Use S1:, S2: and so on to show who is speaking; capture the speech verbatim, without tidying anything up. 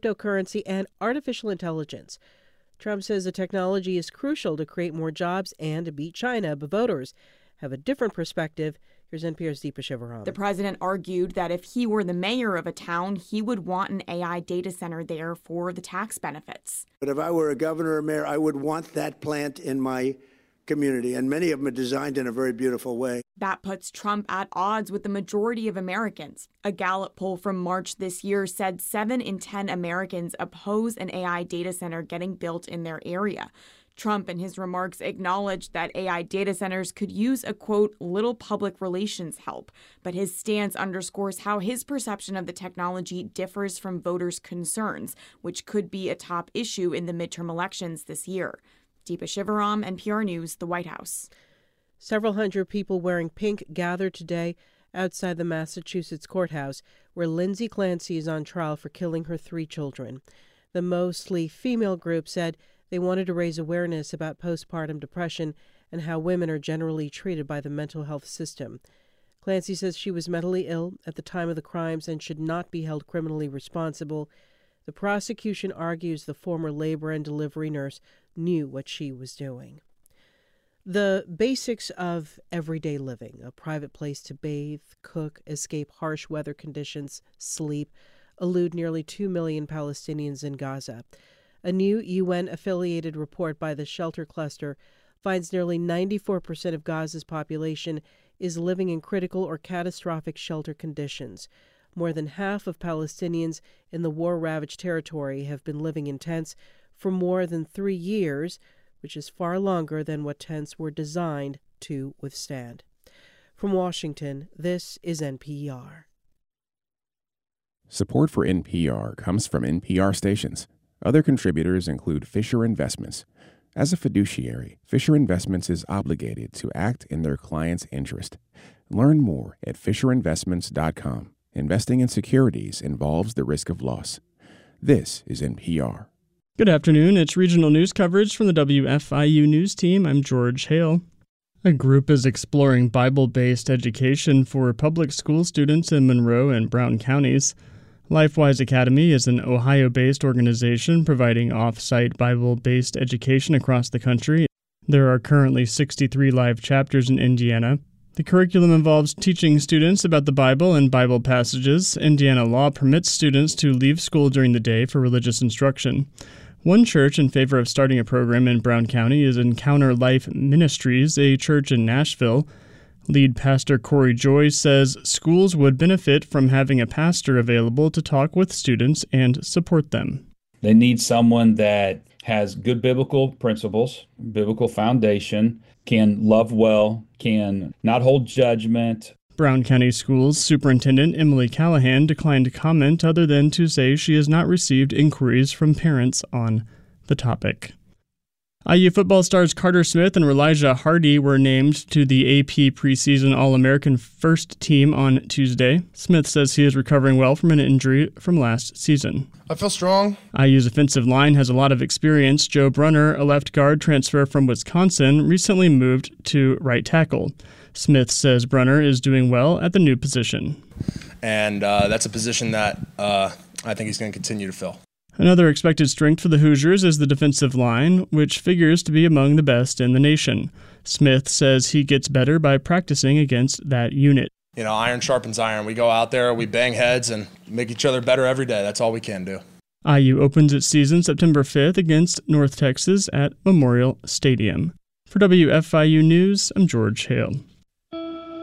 S1: cryptocurrency, and artificial intelligence. Trump says the technology is crucial to create more jobs and to beat China, but voters have a different perspective. Here's N P R's Deepa Shivaram.
S2: The president argued that if he were the mayor of a town, he would want an A I data center there for the tax benefits.
S3: But if I were a governor or mayor, I would want that plant in my community, and many of them are designed in a very beautiful way.
S2: That puts Trump at odds with the majority of Americans. A Gallup poll from March this year said seven in ten Americans oppose an A I data center getting built in their area. Trump, in his remarks, acknowledged that A I data centers could use a, quote, little public relations help. But his stance underscores how his perception of the technology differs from voters' concerns, which could be a top issue in the midterm elections this year. Deepa Shivaram, N P R News, the White House.
S1: Several hundred people wearing pink gathered today outside the Massachusetts courthouse, where Lindsay Clancy is on trial for killing her three children. The mostly female group said they wanted to raise awareness about postpartum depression and how women are generally treated by the mental health system. Clancy says she was mentally ill at the time of the crimes and should not be held criminally responsible. The prosecution argues the former labor and delivery nurse knew what she was doing. The basics of everyday living, a private place to bathe, cook, escape harsh weather conditions, sleep, elude nearly two million Palestinians in Gaza. A new U N-affiliated report by the Shelter Cluster finds nearly ninety-four percent of Gaza's population is living in critical or catastrophic shelter conditions. More than half of Palestinians in the war-ravaged territory have been living in tents for more than three years, which is far longer than what tents were designed to withstand. From Washington, this is N P R.
S4: Support for N P R comes from N P R stations. Other contributors include Fisher Investments. As a fiduciary, Fisher Investments is obligated to act in their client's interest. Learn more at fisher investments dot com. Investing in securities involves the risk of loss. This is N P R.
S5: Good afternoon. It's regional news coverage from the W F I U News Team. I'm George Hale. A group is exploring Bible-based education for public school students in Monroe and Brown counties. LifeWise Academy is an Ohio-based organization providing off-site Bible-based education across the country. There are currently sixty-three live chapters in Indiana. The curriculum involves teaching students about the Bible and Bible passages. Indiana law permits students to leave school during the day for religious instruction. One church in favor of starting a program in Brown County is Encounter Life Ministries, a church in Nashville. Lead pastor Corey Joy says schools would benefit from having a pastor available to talk with students and support them.
S6: They need someone that has good biblical principles, biblical foundation, can love well, can not hold judgment.
S5: Brown County Schools Superintendent Emily Callahan declined to comment other than to say she has not received inquiries from parents on the topic. I U football stars Carter Smith and Elijah Hardy were named to the A P preseason All-American first team on Tuesday. Smith says he is recovering well from an injury from last season.
S7: I feel strong.
S5: I U's offensive line has a lot of experience. Joe Brunner, a left guard transfer from Wisconsin, recently moved to right tackle. Smith says Brunner is doing well at the new position.
S7: And uh, that's a position that uh, I think he's going to continue to fill.
S5: Another expected strength for the Hoosiers is the defensive line, which figures to be among the best in the nation. Smith says he gets better by practicing against that unit.
S7: You know, iron sharpens iron. We go out there, we bang heads, and make each other better every day. That's all we can do.
S5: I U opens its season September fifth against North Texas at Memorial Stadium. For W F I U News, I'm George Hale.